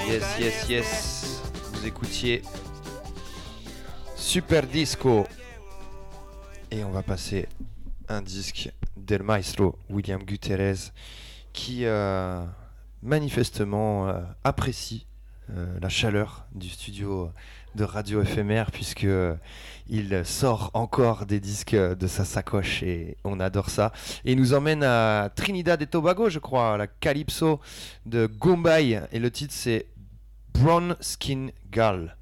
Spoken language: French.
Yes. Vous écoutiez Super Disco. Et on va passer un disque del maestro William Gutierrez qui manifestement apprécie la chaleur du studio de Radio Éphémère, puisque il sort encore des disques de sa sacoche et on adore ça. Et il nous emmène à Trinidad et Tobago, je crois, la Calypso de Gombay, et le titre c'est Brown Skin Girl.